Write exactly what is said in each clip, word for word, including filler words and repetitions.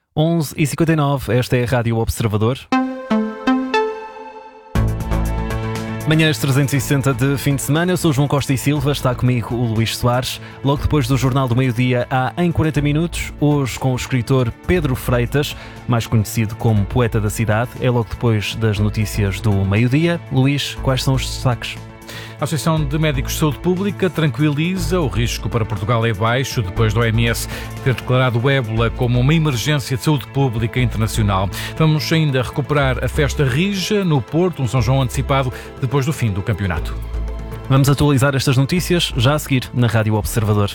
onze e cinquenta e nove, esta é a Rádio Observador. Manhãs trezentos e sessenta de fim de semana, eu sou o João Costa e Silva, está comigo o Luís Soares. Logo depois do Jornal do Meio-Dia há Em quarenta minutos, hoje com o escritor Pedro Freitas, mais conhecido como Poeta da Cidade. É logo depois das notícias do meio-dia. Luís, quais são os destaques? A Associação de Médicos de Saúde Pública tranquiliza, o risco para Portugal é baixo depois do O M S ter declarado o ébola como uma emergência de saúde pública internacional. Vamos ainda recuperar a festa Rija no Porto, um São João antecipado depois do fim do campeonato. Vamos atualizar estas notícias já a seguir na Rádio Observador.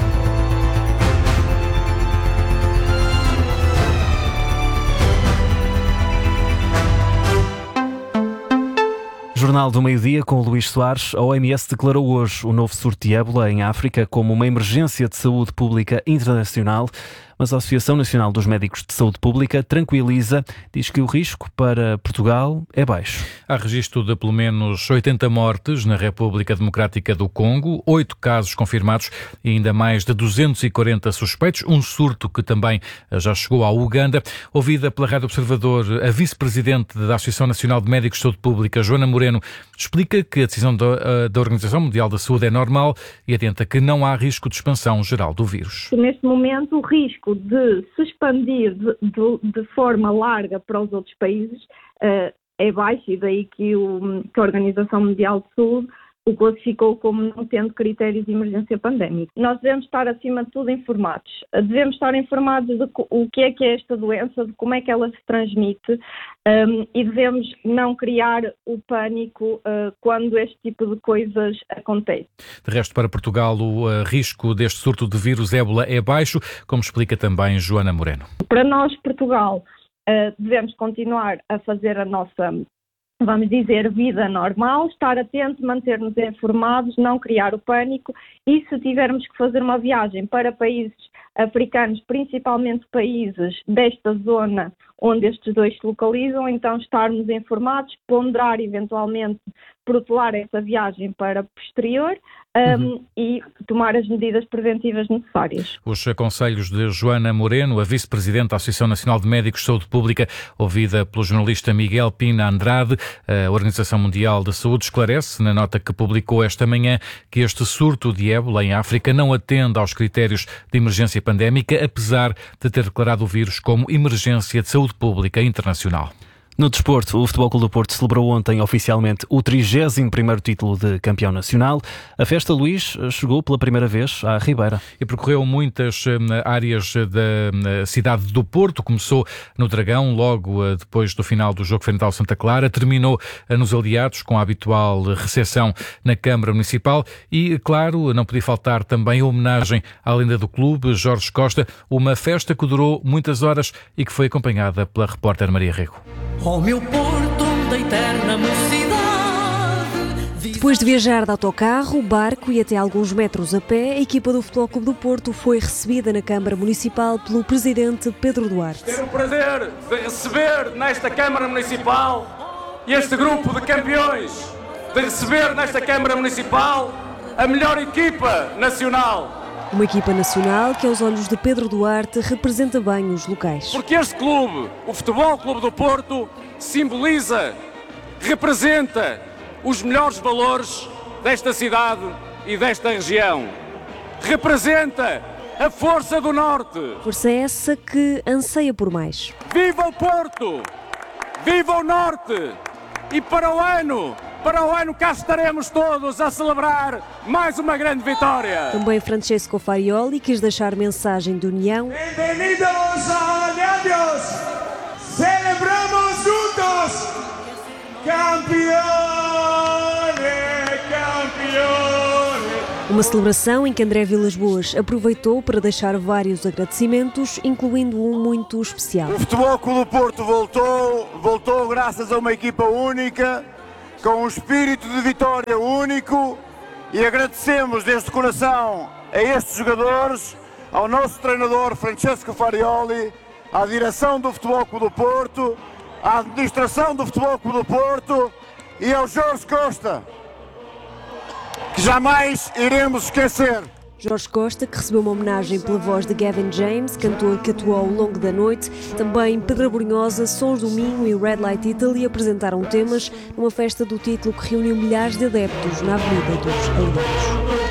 Jornal do Meio-Dia com o Luís Soares. A O M S declarou hoje o novo surto de ébola em África como uma emergência de saúde pública internacional, mas a Associação Nacional dos Médicos de Saúde Pública tranquiliza, diz que o risco para Portugal é baixo. Há registro de pelo menos oitenta mortes na República Democrática do Congo, oito casos confirmados e ainda mais de duzentos e quarenta suspeitos, um surto que também já chegou à Uganda. Ouvida pela Rádio Observador, a vice-presidente da Associação Nacional de Médicos de Saúde Pública, Joana Moreno, explica que a decisão da, da Organização Mundial da Saúde é normal e atenta que não há risco de expansão geral do vírus. Neste momento, o risco de se expandir de, de, de forma larga para os outros países uh, é baixo, e daí que, o, que a Organização Mundial de Saúde o classificou como não tendo critérios de emergência pandémica. Nós devemos estar, acima de tudo, informados. Devemos estar informados de o que é que é esta doença, de como é que ela se transmite, um, e devemos não criar o pânico uh, quando este tipo de coisas acontece. De resto, para Portugal, o uh, risco deste surto de vírus ébola é baixo, como explica também Joana Moreno. Para nós, Portugal, uh, devemos continuar a fazer a nossa, vamos dizer, vida normal, estar atento, manter-nos informados, não criar o pânico, e se tivermos que fazer uma viagem para países africanos, principalmente países desta zona onde estes dois se localizam, então estarmos informados, ponderar eventualmente protelar essa viagem para posterior um, uhum. e tomar as medidas preventivas necessárias. Os conselhos de Joana Moreno, a vice-presidente da Associação Nacional de Médicos de Saúde Pública, ouvida pelo jornalista Miguel Pina Andrade. A Organização Mundial da Saúde esclarece, na nota que publicou esta manhã, que este surto de ébola em África não atende aos critérios de emergência pandémica, apesar de ter declarado o vírus como emergência de saúde pública internacional. No desporto, o Futebol Clube do Porto celebrou ontem oficialmente o trigésimo primeiro título de campeão nacional. A festa, Luís, chegou pela primeira vez à Ribeira. E percorreu muitas áreas da cidade do Porto. Começou no Dragão, logo depois do final do jogo frente ao Santa Clara. Terminou nos Aliados, com a habitual recepção na Câmara Municipal. E, claro, não podia faltar também a homenagem à lenda do clube, Jorge Costa. Uma festa que durou muitas horas e que foi acompanhada pela repórter Maria Rego. Oh, meu Porto da eterna mocidade. Depois de viajar de autocarro, barco e até alguns metros a pé, a equipa do Futebol Clube do Porto foi recebida na Câmara Municipal pelo presidente Pedro Duarte. Tenho o prazer de receber nesta Câmara Municipal este grupo de campeões, de receber nesta Câmara Municipal a melhor equipa nacional. Uma equipa nacional que, aos olhos de Pedro Duarte, representa bem os locais. Porque este clube, o Futebol Clube do Porto, simboliza, representa os melhores valores desta cidade e desta região. Representa a força do Norte. Força essa que anseia por mais. Viva o Porto! Viva o Norte! E para o ano... Para o ano cá estaremos todos a celebrar mais uma grande vitória. Também Francesco Farioli quis deixar mensagem de união. Bem-vindos a Aliados! Celebramos juntos! Campeões! Campeões! Uma celebração em que André Vilas-Boas aproveitou para deixar vários agradecimentos, incluindo um muito especial. O Futebol Clube do Porto voltou, voltou graças a uma equipa única, com um espírito de vitória único, e agradecemos desde o coração a estes jogadores, ao nosso treinador Francesco Farioli, à direção do Futebol Clube do Porto, à administração do Futebol Clube do Porto e ao Jorge Costa, que jamais iremos esquecer. Jorge Costa, que recebeu uma homenagem pela voz de Gavin James, cantor que atuou ao longo da noite. Também Pedra Brunhosa, Sons do Minho e Red Light Italy apresentaram temas numa festa do título que reuniu milhares de adeptos na Avenida dos Aliados.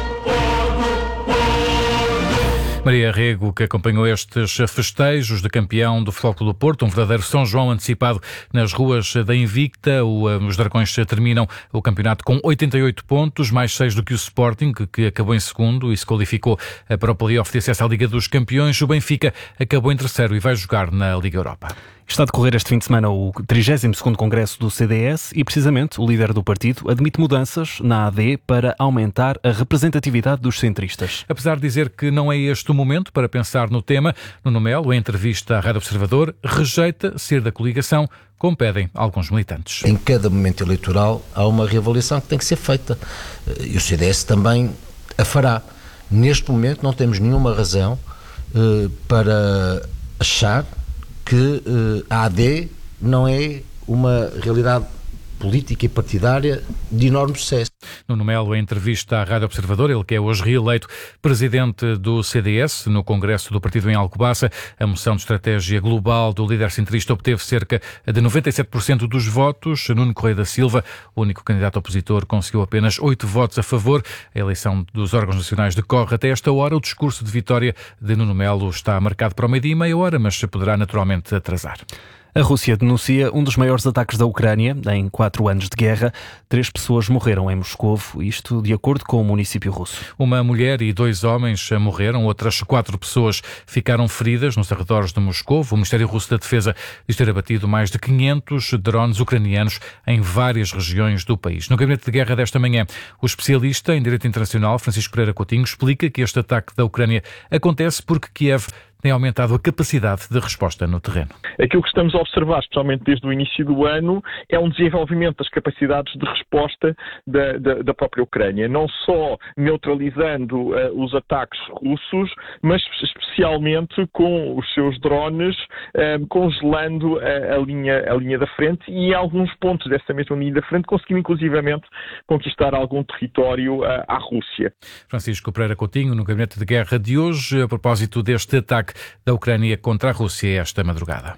Maria Rego, que acompanhou estes festejos de campeão do Futebol Clube do Porto, um verdadeiro São João antecipado nas ruas da Invicta. Os Dragões terminam o campeonato com oitenta e oito pontos, mais seis do que o Sporting, que acabou em segundo e se qualificou para o play-off de acesso à Liga dos Campeões. O Benfica acabou em terceiro e vai jogar na Liga Europa. Está a decorrer este fim de semana o trigésimo segundo Congresso do C D S e, precisamente, o líder do partido admite mudanças na A D para aumentar a representatividade dos centristas. Apesar de dizer que não é este o momento para pensar no tema, Nuno Melo, em entrevista à Rádio Observador, rejeita ser da coligação, como pedem alguns militantes. Em cada momento eleitoral há uma reavaliação que tem que ser feita e o C D S também a fará. Neste momento não temos nenhuma razão uh, para achar que uh, a A D não é uma realidade política e partidária de enorme sucesso. Nuno Melo, em entrevista à Rádio Observador, ele que é hoje reeleito presidente do C D S no Congresso do Partido em Alcobaça. A moção de estratégia global do líder centrista obteve cerca de noventa e sete por cento dos votos. Nuno Correia da Silva, o único candidato opositor, conseguiu apenas oito votos a favor. A eleição dos órgãos nacionais decorre até esta hora. O discurso de vitória de Nuno Melo está marcado para o meio-dia e meia hora, mas poderá naturalmente atrasar. A Rússia denuncia um dos maiores ataques da Ucrânia em quatro anos de guerra. Três pessoas morreram em Moscovo, isto de acordo com o município russo. Uma mulher e dois homens morreram, outras quatro pessoas ficaram feridas nos arredores de Moscovo. O Ministério Russo da Defesa diz ter abatido mais de quinhentos drones ucranianos em várias regiões do país. No gabinete de guerra desta manhã, o especialista em direito internacional, Francisco Pereira Coutinho, explica que este ataque da Ucrânia acontece porque Kiev tem aumentado a capacidade de resposta no terreno. Aquilo que estamos a observar, especialmente desde o início do ano, é um desenvolvimento das capacidades de resposta da, da, da própria Ucrânia, não só neutralizando uh, os ataques russos, mas especialmente com os seus drones, uh, congelando a, a, linha, a linha da frente e em alguns pontos dessa mesma linha da frente conseguindo inclusivamente conquistar algum território uh, à Rússia. Francisco Pereira Coutinho, no gabinete de guerra de hoje, a propósito deste ataque da Ucrânia contra a Rússia esta madrugada.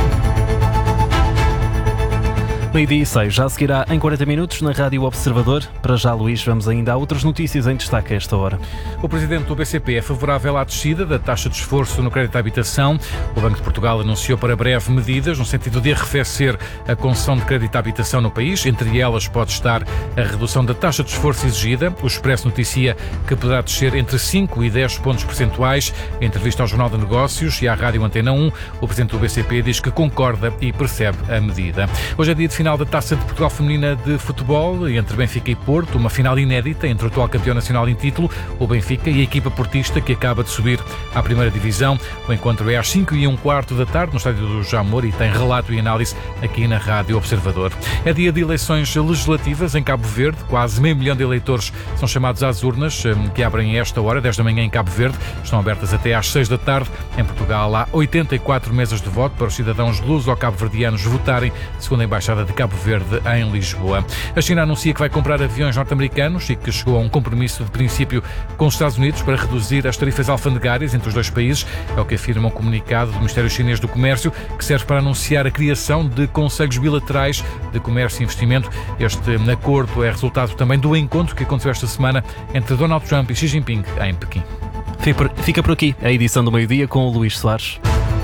Meio-dia e seis, já seguirá em quarenta minutos na Rádio Observador. Para já, Luís, vamos ainda a outras notícias em destaque a esta hora. O presidente do B C P é favorável à descida da taxa de esforço no crédito à habitação. O Banco de Portugal anunciou para breve medidas no sentido de arrefecer a concessão de crédito à habitação no país. Entre elas pode estar a redução da taxa de esforço exigida. O Expresso noticia que poderá descer entre cinco e dez pontos percentuais. Em entrevista ao Jornal de Negócios e à Rádio Antena um, o presidente do B C P diz que concorda e percebe a medida. Hoje é dia de final da Taça de Portugal Feminina de Futebol, entre Benfica e Porto, uma final inédita entre o atual campeão nacional em título, o Benfica, e a equipa portista que acaba de subir à primeira divisão. O encontro é às cinco e um quarto da tarde no estádio do Jamor e tem relato e análise aqui na Rádio Observador. É dia de eleições legislativas em Cabo Verde, quase meio milhão de eleitores são chamados às urnas, que abrem a esta hora, dez da manhã em Cabo Verde, estão abertas até às seis da tarde. Em Portugal há oitenta e quatro mesas de voto para os cidadãos luso-cabo-verdianos votarem, segundo a Embaixada de Cabo Verde em Lisboa. A China anuncia que vai comprar aviões norte-americanos e que chegou a um compromisso de princípio com os Estados Unidos para reduzir as tarifas alfandegárias entre os dois países. É o que afirma um comunicado do Ministério Chinês do Comércio, que serve para anunciar a criação de conselhos bilaterais de comércio e investimento. Este acordo é resultado também do encontro que aconteceu esta semana entre Donald Trump e Xi Jinping em Pequim. Fica por aqui a edição do meio-dia com o Luís Soares.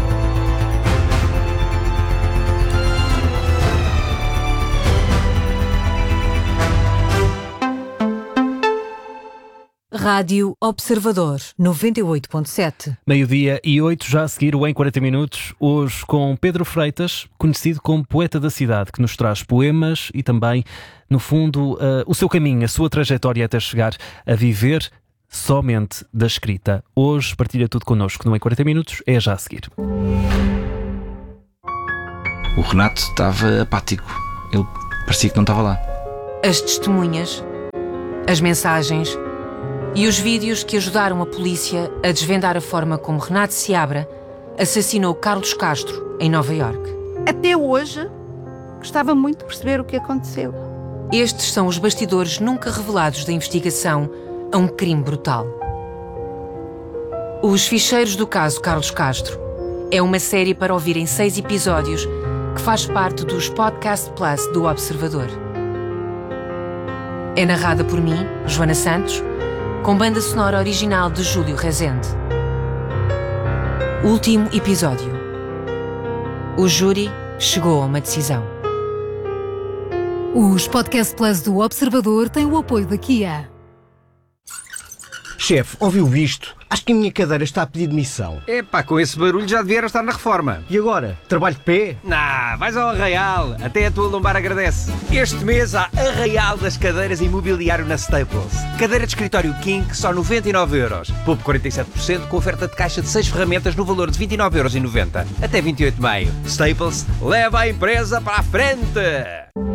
Rádio Observador, noventa e oito ponto sete. Meio-dia e oito, já a seguir o Em quarenta minutos, hoje com Pedro Freitas, conhecido como poeta da cidade, que nos traz poemas e também, no fundo, uh, o seu caminho, a sua trajetória até chegar a viver somente da escrita. Hoje partilha tudo connosco no Em quarenta minutos, é já a seguir. O Renato estava apático, ele parecia que não estava lá. As testemunhas, as mensagens e os vídeos que ajudaram a polícia a desvendar a forma como Renato Seabra assassinou Carlos Castro em Nova Iorque. Até hoje, gostava muito de perceber o que aconteceu. Estes são os bastidores nunca revelados da investigação a um crime brutal. Os Ficheiros do Caso Carlos Castro é uma série para ouvir em seis episódios que faz parte dos Podcast Plus do Observador. É narrada por mim, Joana Santos, com banda sonora original de Júlio Rezende. Último episódio. O júri chegou a uma decisão. Os Podcast Plus do Observador têm o apoio da Kia. Chefe, ouviu isto? Acho que a minha cadeira está a pedir demissão. Epá, com esse barulho já devia estar na reforma. E agora? Trabalho de pé? Nah, vais ao Arraial. Até a tua lombar agradece. Este mês há Arraial das cadeiras e mobiliário na Staples. Cadeira de escritório King, só noventa e nove euros. Poupe quarenta e sete por cento com oferta de caixa de seis ferramentas no valor de vinte e nove euros e noventa. Até vinte e oito de maio. Staples, leva a empresa para a frente!